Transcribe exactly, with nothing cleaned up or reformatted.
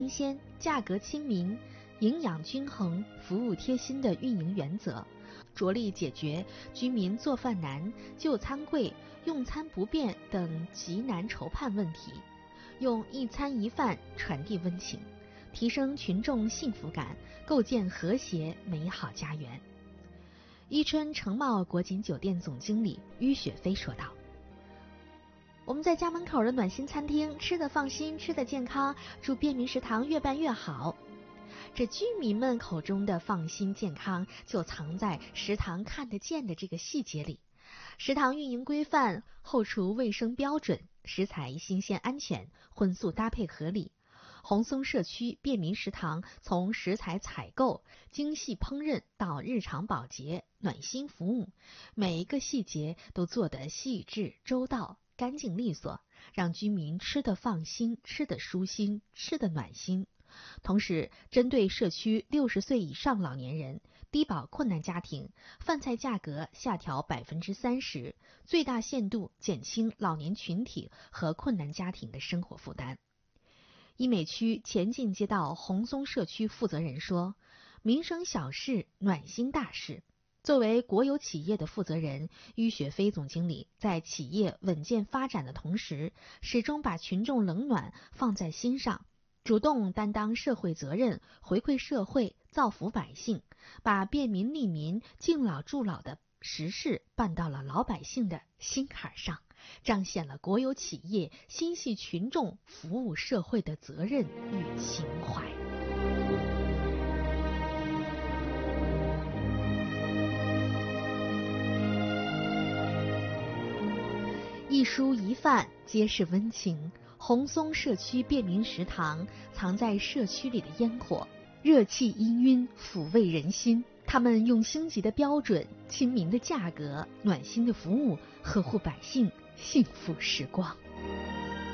新鲜、价格亲民、营养均衡、服务贴心的运营原则，着力解决居民做饭难、就餐贵、用餐不便等急难愁盼问题，用一餐一饭传递温情，提升群众幸福感，构建和谐美好家园。伊春城茂国锦酒店总经理于雪飞说道：我们在家门口的暖心餐厅，吃得放心，吃得健康，祝便民食堂越办越好。这居民们口中的放心健康，就藏在食堂看得见的这个细节里。食堂运营规范，后厨卫生标准，食材新鲜安全，荤素搭配合理。红松社区便民食堂从食材采购、精细烹饪到日常保洁、暖心服务，每一个细节都做得细致周到、干净利索，让居民吃得放心，吃得舒心，吃得暖心。同时，针对社区六十岁以上老年人、低保困难家庭，饭菜价格下调百分之三十，最大限度减轻老年群体和困难家庭的生活负担。医美区前进街道红松社区负责人说：“民生小事，暖心大事。”作为国有企业的负责人，于雪飞总经理在企业稳健发展的同时，始终把群众冷暖放在心上，主动担当社会责任，回馈社会，造福百姓，把便民利民、敬老助老的实事办到了老百姓的心坎上，彰显了国有企业心系群众、服务社会的责任与情怀。一蔬一饭皆是温情，红松社区便民食堂藏在社区里的烟火，热气氤氲，抚慰人心。他们用星级的标准、亲民的价格、暖心的服务，呵护百姓幸福时光。